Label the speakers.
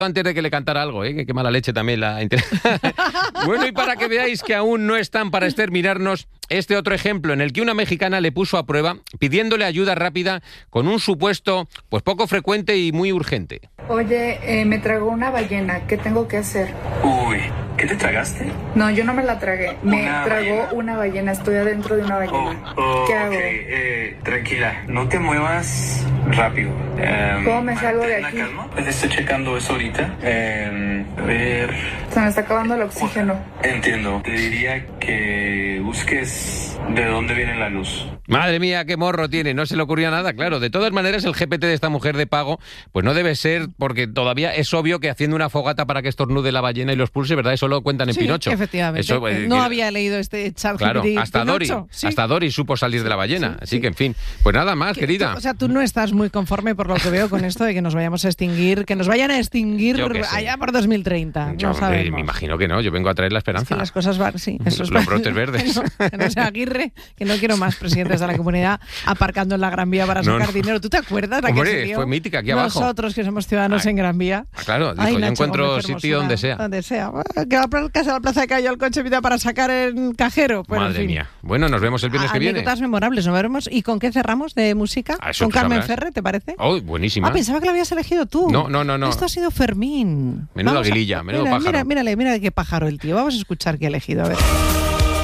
Speaker 1: antes de que le cantara algo, ¿eh? Qué mala leche también la... Bueno, y para que veáis que aún no están para exterminarnos, este otro ejemplo en el que una mexicana le puso a prueba pidiéndole ayuda rápida con un supuesto pues poco frecuente y muy urgente.
Speaker 2: Oye, me tragó una ballena, ¿qué tengo que hacer?
Speaker 3: Uy, ¿qué te tragaste?
Speaker 2: No, yo no me la tragué, me
Speaker 3: ¿Una
Speaker 2: tragó
Speaker 3: ballena?
Speaker 2: una ballena, estoy adentro de una ballena. ¿Qué hago?
Speaker 3: Ok, tranquila, no te muevas rápido.
Speaker 2: ¿Cómo me salgo de
Speaker 3: mantén la
Speaker 2: aquí?
Speaker 3: calma. Pues estoy checando eso ahorita. A ver...
Speaker 2: Se me está acabando el oxígeno.
Speaker 3: Entiendo. Te diría que busques de dónde viene la luz.
Speaker 1: Madre mía, qué morro tiene, no se le ocurría nada, claro. De todas maneras, el GPT de esta mujer de pago, pues no debe ser, porque todavía es obvio que haciendo una fogata para que estornude la ballena y los pulse, ¿verdad? Eso lo cuentan en Pinocho.
Speaker 4: Efectivamente.
Speaker 1: Eso,
Speaker 4: no había leído este chat.
Speaker 1: Claro,
Speaker 4: GPT
Speaker 1: hasta Dory,
Speaker 4: Pinocho. Sí.
Speaker 1: hasta Dory supo salir de la ballena.
Speaker 4: Sí,
Speaker 1: Así
Speaker 4: sí.
Speaker 1: que, en fin, pues nada más, querida.
Speaker 4: O sea, tú no estás muy conforme por lo que veo con esto de que nos vayamos a extinguir, que nos vayan a extinguir
Speaker 1: Yo qué sé.
Speaker 4: allá por 2030.
Speaker 1: Yo,
Speaker 4: No sabemos.
Speaker 1: me imagino que no, yo vengo a traer la
Speaker 4: Es
Speaker 1: esperanza.
Speaker 4: que las cosas van, sí. Eso
Speaker 1: Los brotes verdes.
Speaker 4: Que no sea Aguirre, que no quiero más presidentes de la comunidad aparcando en la Gran Vía para sacar dinero. ¿Tú te acuerdas?
Speaker 1: Hombre, fue mítica aquí abajo.
Speaker 4: Nosotros que somos ciudadanos en Gran Vía.
Speaker 1: Claro, dijo, yo
Speaker 4: Nacho
Speaker 1: encuentro
Speaker 4: Gómez
Speaker 1: sitio donde sea.
Speaker 4: Donde sea. Que va a casa de la plaza de Cayo el coche vida para sacar el cajero. Pues,
Speaker 1: Madre mía. Bueno, nos vemos el viernes que viene.
Speaker 4: Anécdotas memorables, ¿nos veremos? ¿Y con qué cerramos de música?
Speaker 1: Eso
Speaker 4: ¿Con
Speaker 1: tú
Speaker 4: Carmen
Speaker 1: sabrás.
Speaker 4: Ferrer, te parece?
Speaker 1: Oh, buenísima.
Speaker 4: Pensaba que lo habías elegido tú.
Speaker 1: No.
Speaker 4: Esto ha sido Fermín.
Speaker 1: Menudo
Speaker 4: Vamos
Speaker 1: aguililla, menudo pájaro.
Speaker 4: Mira qué pájaro el tío. Vamos a escuchar qué ha elegido, a ver.